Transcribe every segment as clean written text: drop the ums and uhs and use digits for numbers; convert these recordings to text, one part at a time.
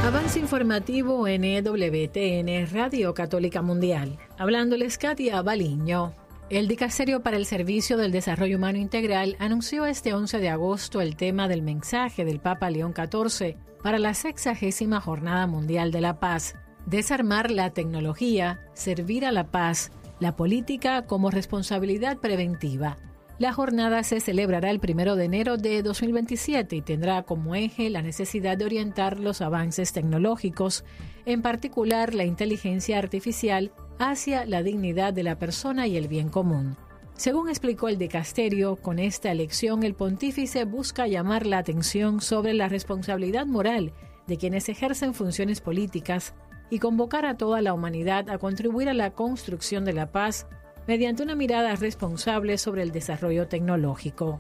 Avance informativo en EWTN, Radio Católica Mundial. Hablándoles Katia Baliño. El Dicasterio para el Servicio del Desarrollo Humano Integral anunció este 11 de agosto el tema del mensaje del Papa León XIV para la 60ª Jornada Mundial de la Paz: desarmar la tecnología, servir a la paz, la política como responsabilidad preventiva. La jornada se celebrará el 1 de enero de 2027 y tendrá como eje la necesidad de orientar los avances tecnológicos, en particular la inteligencia artificial, hacia la dignidad de la persona y el bien común. Según explicó el dicasterio, con esta elección el pontífice busca llamar la atención sobre la responsabilidad moral de quienes ejercen funciones políticas y convocar a toda la humanidad a contribuir a la construcción de la paz mediante una mirada responsable sobre el desarrollo tecnológico.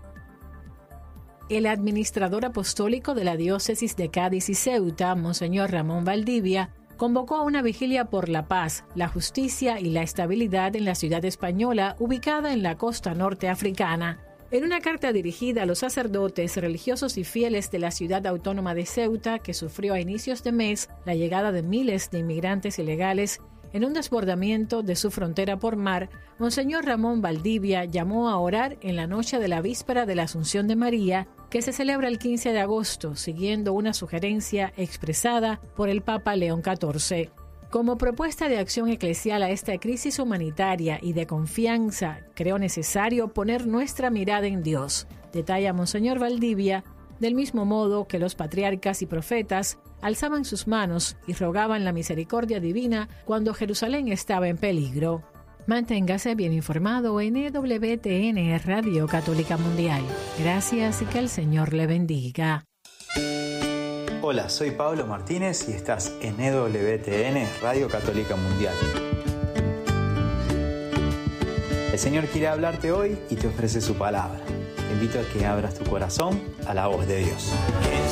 El administrador apostólico de la diócesis de Cádiz y Ceuta, Monseñor Ramón Valdivia, convocó a una vigilia por la paz, la justicia y la estabilidad en la ciudad española ubicada en la costa norte africana. En una carta dirigida a los sacerdotes, religiosos y fieles de la ciudad autónoma de Ceuta, que sufrió a inicios de mes la llegada de miles de inmigrantes ilegales en un desbordamiento de su frontera por mar, Monseñor Ramón Valdivia llamó a orar en la noche de la víspera de la Asunción de María, que se celebra el 15 de agosto, siguiendo una sugerencia expresada por el Papa León XIV. Como propuesta de acción eclesial a esta crisis humanitaria y de confianza, creo necesario poner nuestra mirada en Dios, detalla Monseñor Valdivia, del mismo modo que los patriarcas y profetas alzaban sus manos y rogaban la misericordia divina cuando Jerusalén estaba en peligro. Manténgase bien informado en EWTN, Radio Católica Mundial. Gracias y que el Señor le bendiga. Hola, soy Pablo Martínez y estás en EWTN, Radio Católica Mundial. El Señor quiere hablarte hoy y te ofrece su palabra. Te invito a que abras tu corazón a la voz de Dios.